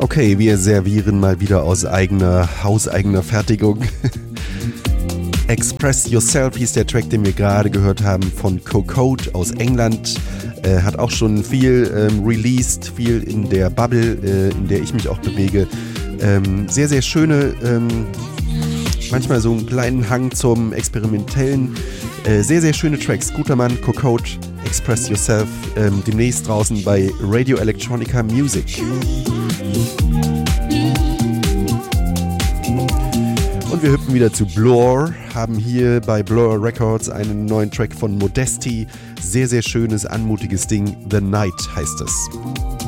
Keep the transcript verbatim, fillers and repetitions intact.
Okay, wir servieren mal wieder aus eigener, hauseigener Fertigung. Express Yourself hieß der Track, den wir gerade gehört haben, von Cocode aus England. Äh, hat auch schon viel ähm, released, viel in der Bubble, äh, in der ich mich auch bewege. Ähm, sehr, sehr schöne, ähm, manchmal so einen kleinen Hang zum Experimentellen. Äh, sehr, sehr schöne Tracks. Guter Mann, Cocode, Express Yourself. Ähm, demnächst draußen bei Radio Electronica Music. Und wir hüpfen wieder zu Blur, haben hier bei Blur Records einen neuen Track von Modesty. Sehr, sehr schönes, anmutiges Ding. The Night heißt es.